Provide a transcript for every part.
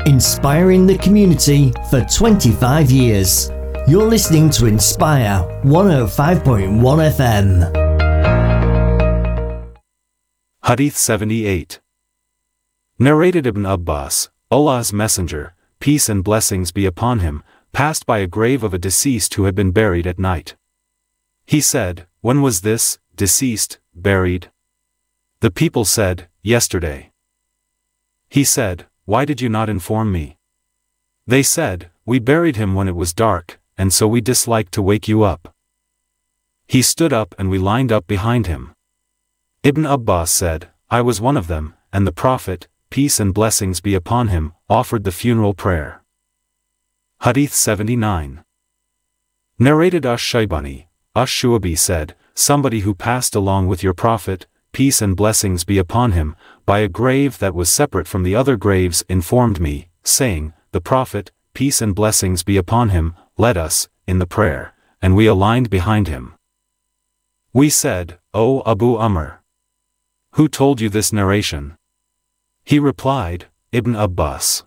inspiring the community for 25 years. You're listening to Inspire 105.1 FM. Hadith 78. Narrated Ibn Abbas, Allah's Messenger, peace and blessings be upon him, passed by a grave of a deceased who had been buried at night. He said, "When was this deceased buried?" The people said, "Yesterday." He said, "Why did you not inform me?" They said, "We buried him when it was dark, and so we disliked to wake you up." He stood up and we lined up behind him. Ibn Abbas said, "I was one of them, and the Prophet, peace and blessings be upon him, offered the funeral prayer." Hadith 79. Narrated Ash-Shaybani, Ash-Shu'abi said, "Somebody who passed along with your Prophet, peace and blessings be upon him, by a grave that was separate from the other graves informed me, saying, the Prophet, peace and blessings be upon him, led us, in the prayer, and we aligned behind him. We said, O Abu Amr, who told you this narration?" He replied, Ibn Abbas.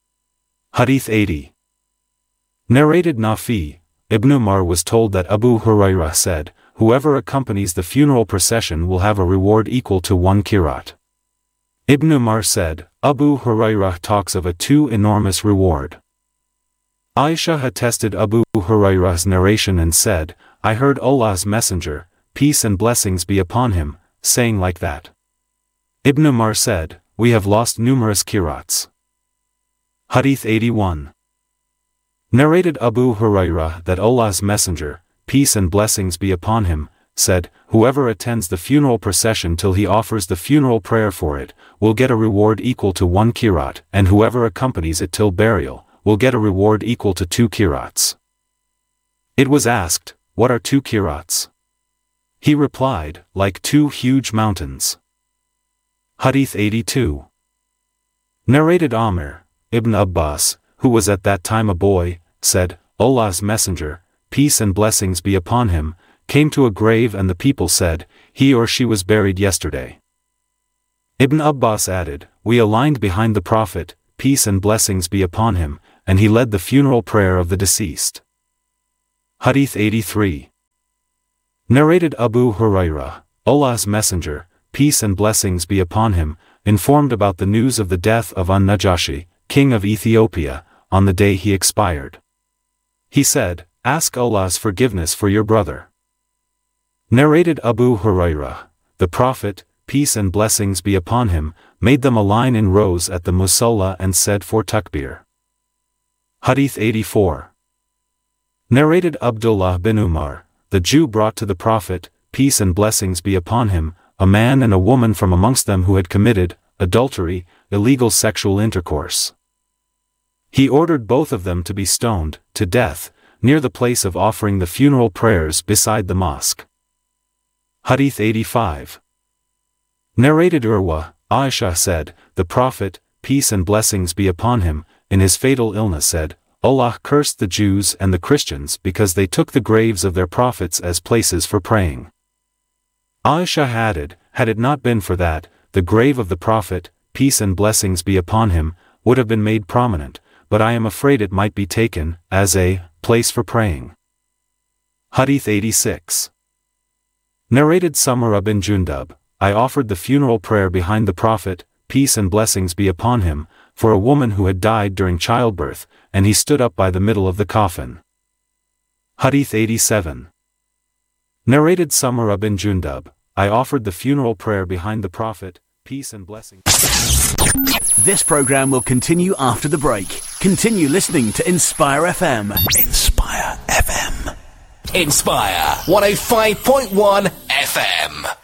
Hadith 80. Narrated Nafi, Ibn Umar was told that Abu Hurairah said, "Whoever accompanies the funeral procession will have a reward equal to 1 qirat." Ibn Umar said, Abu Hurairah talks of a too enormous reward. Aisha attested Abu Hurairah's narration and said, "I heard Allah's Messenger, peace and blessings be upon him, saying like that." Ibn Umar said, "We have lost numerous qirats." Hadith 81. Narrated Abu Hurairah that Allah's Messenger, peace and blessings be upon him, said, "Whoever attends the funeral procession till he offers the funeral prayer for it, will get a reward equal to 1 qirat, and whoever accompanies it till burial, will get a reward equal to 2 qirats. It was asked, "What are 2 qirats?" He replied, "Like 2 huge mountains." Hadith 82. Narrated Amir, Ibn Abbas, who was at that time a boy, said, Allah's Messenger, peace and blessings be upon him, came to a grave and the people said, "He or she was buried yesterday." Ibn Abbas added, "We aligned behind the Prophet, peace and blessings be upon him, and he led the funeral prayer of the deceased." Hadith 83. Narrated Abu Hurairah, Allah's Messenger, peace and blessings be upon him, informed about the news of the death of An-Najashi, king of Ethiopia, on the day he expired. He said, "Ask Allah's forgiveness for your brother." Narrated Abu Hurairah, the Prophet, peace and blessings be upon him, made them align in rows at the Musalla and said 4 takbir. Hadith 84. Narrated Abdullah bin Umar, the Jew brought to the Prophet, peace and blessings be upon him, a man and a woman from amongst them who had committed adultery, illegal sexual intercourse. He ordered both of them to be stoned to death, near the place of offering the funeral prayers beside the mosque. Hadith 85. Narrated Urwa, Aisha said, "The Prophet, peace and blessings be upon him, in his fatal illness said, Allah cursed the Jews and the Christians because they took the graves of their prophets as places for praying." Aisha added, "Had it not been for that, the grave of the Prophet, peace and blessings be upon him, would have been made prominent, but I am afraid it might be taken as a place for praying." Hadith 86. Narrated Samurah bin Jundub, I offered the funeral prayer behind the Prophet, peace and blessings be upon him, for a woman who had died during childbirth, and he stood up by the middle of the coffin. Hadith 87. Narrated Samurah bin Jundub, I offered the funeral prayer behind the Prophet, peace and blessings. This program will continue after the break. Continue listening to Inspire FM. Inspire FM. Inspire 105.1 FM.